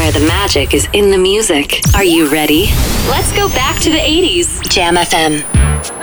where the magic is in the music. Are you ready? Let's go back to the 80s. Jam FM.